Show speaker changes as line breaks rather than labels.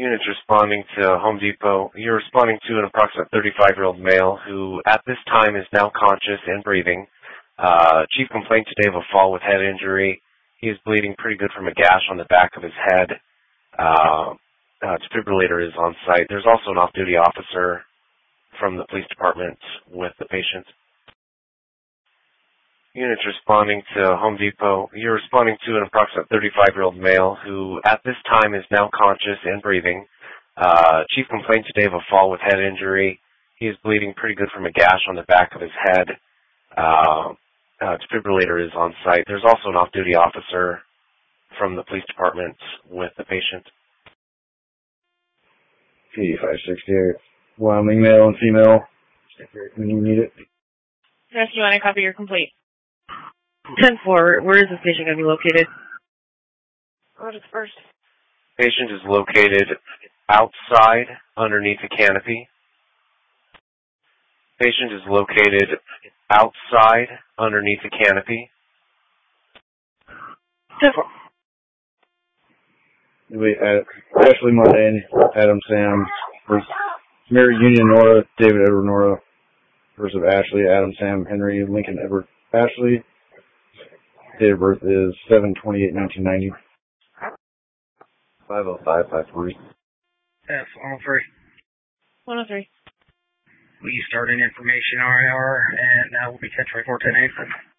Units responding to Home Depot. You're responding to an approximate 35-year-old male who at this time is now conscious and breathing. Chief complaint today of a fall with head injury. He is bleeding pretty good from a gash on the back of his head. Defibrillator is on site. There's also an off-duty officer from the police department with the patient. Units responding to Home Depot. You're responding to an approximate 35-year-old male who at this time is now conscious and breathing. Chief complaint today of a fall with head injury. He is bleeding pretty good from a gash on the back of his head. Defibrillator is on site. There's also an off-duty officer from the police department with the patient.
P568. Wyoming male and female. When you need it.
Yes, you want to copy your complaint? 10-4, where is this patient going to be located? Go to first.
Patient is located outside underneath a canopy. Patient is located outside underneath a canopy.
10-4.
We Ashley Martin, Adam Sam, versus Mary Union Nora, David Edward Nora, versus Ashley, Adam Sam, Henry, Lincoln Edward Ashley. Date of birth is 7/28/1990. 50553.
F 103.
103.
Will you start an information RIR and we'll be catch report 10-8.